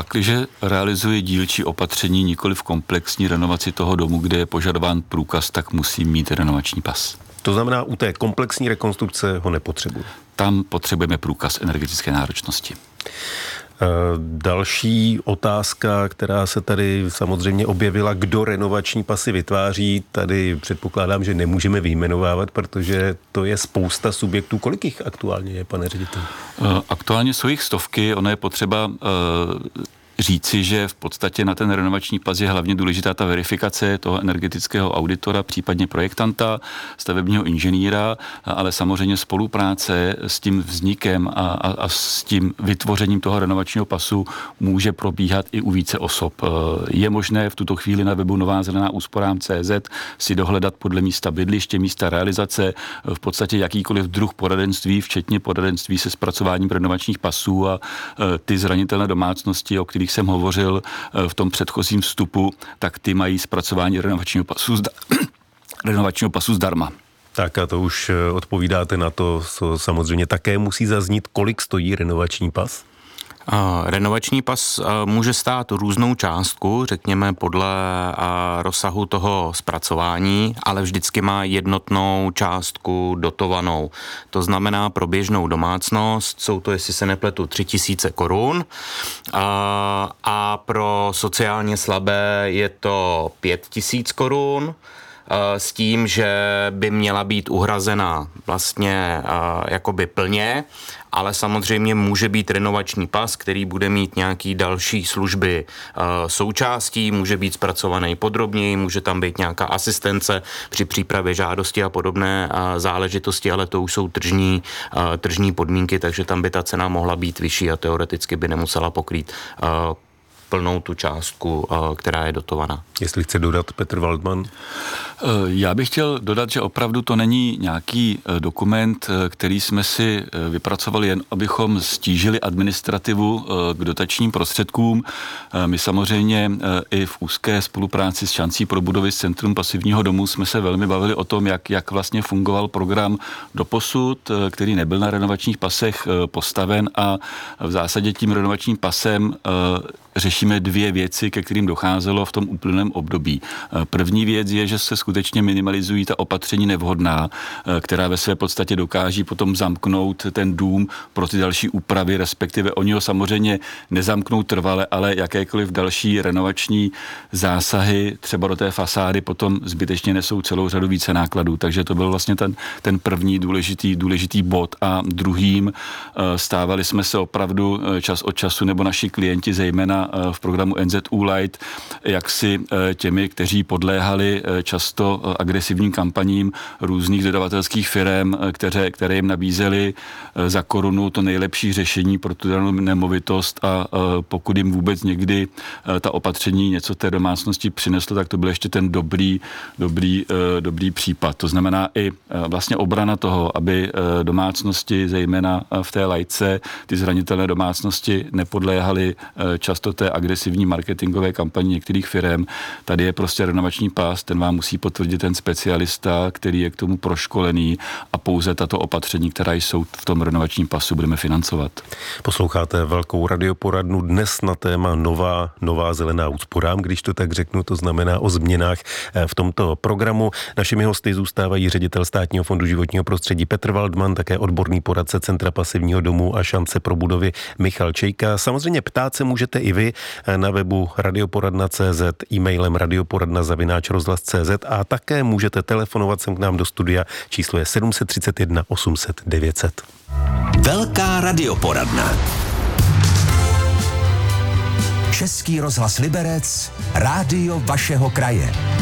Pakliže realizuje dílčí opatření, nikoliv komplexní renovaci toho domu, kde je požadován průkaz, tak musí mít renovační pas. To znamená, u té komplexní rekonstrukce ho nepotřebuji. Tam potřebujeme průkaz energetické náročnosti. Další otázka, která se tady samozřejmě objevila, kdo renovační pasy vytváří, tady předpokládám, že nemůžeme vyjmenovávat, protože to je spousta subjektů. Kolik jich aktuálně je, pane ředitel? Aktuálně jsou jich stovky, ono je potřeba říci, že v podstatě na ten renovační pas je hlavně důležitá ta verifikace toho energetického auditora, případně projektanta, stavebního inženýra, ale samozřejmě spolupráce s tím vznikem a s tím vytvořením toho renovačního pasu může probíhat i u více osob. Je možné v tuto chvíli na webu novazelenaúsporám.cz si dohledat podle místa bydliště, místa realizace, v podstatě jakýkoliv druh poradenství, včetně poradenství se zpracováním renovačních pasů a ty zranitelné domácnosti, o kterých jsem hovořil v tom předchozím vstupu, tak ty mají zpracování renovačního pasu zdarma. Tak a to už odpovídáte na to, co samozřejmě také musí zaznít, kolik stojí renovační pas? Renovační pas může stát různou částku, řekněme podle rozsahu toho zpracování, ale vždycky má jednotnou částku dotovanou. To znamená pro běžnou domácnost jsou to, jestli se nepletu, 3000 korun a pro sociálně slabé je to 5000 korun. S tím, že by měla být uhrazena vlastně jakoby plně, ale samozřejmě může být renovační pas, který bude mít nějaký další služby součástí, může být zpracovaný podrobněji, může tam být nějaká asistence při přípravě žádosti a podobné záležitosti, ale to už jsou tržní podmínky, takže tam by ta cena mohla být vyšší a teoreticky by nemusela pokrýt plnou tu částku, která je dotovaná. Jestli chce dodat Petr Waldman? Já bych chtěl dodat, že opravdu to není nějaký dokument, který jsme si vypracovali jen, abychom stížili administrativu k dotačním prostředkům. My samozřejmě i v úzké spolupráci s Šancí pro budovy z Centrum pasivního domu jsme se velmi bavili o tom, jak vlastně fungoval program doposud, který nebyl na renovačních pasech postaven a v zásadě tím renovačním pasem řešíme dvě věci, ke kterým docházelo v tom uplynulém období. První věc je, že se skutečně minimalizují ta opatření nevhodná, která ve své podstatě dokáží potom zamknout ten dům pro ty další úpravy, respektive oni ho samozřejmě nezamknou trvale, ale jakékoliv další renovační zásahy třeba do té fasády potom zbytečně nesou celou řadu více nákladů. Takže to byl vlastně ten první důležitý bod. A druhým stávali jsme se opravdu čas od času, nebo naši klienti zejména v programu NZÚ Light, jak si těmi, kteří podléhali často agresivním kampaním různých dodavatelských firem, které jim nabízely za korunu to nejlepší řešení pro tu danou nemovitost a pokud jim vůbec někdy ta opatření něco té domácnosti přineslo, tak to byl ještě ten dobrý případ. To znamená i vlastně obrana toho, aby domácnosti, zejména v té lajce, ty zranitelné domácnosti nepodléhaly často té agresivní marketingové kampani některých firem. Tady je prostě renovační pas, ten vám musí potvrdit ten specialista, který je k tomu proškolený a pouze tato opatření, která jsou v tom renovačním pasu, budeme financovat. Posloucháte velkou radioporadnu dnes na téma nová zelená úsporám, když to tak řeknu, to znamená o změnách v tomto programu. Našimi hosty zůstávají ředitel Státního fondu životního prostředí Petr Waldman, také odborný poradce Centra pasivního domu a Šance pro budovy Michal Čejka. Samozřejmě ptát se můžete i vy na webu radioporadna.cz, e-mailem radioporadna@rozhlas.cz a také můžete telefonovat sem k nám do studia. Číslo je 731 800 900. Velká radioporadna. Český rozhlas Liberec, rádio vašeho kraje.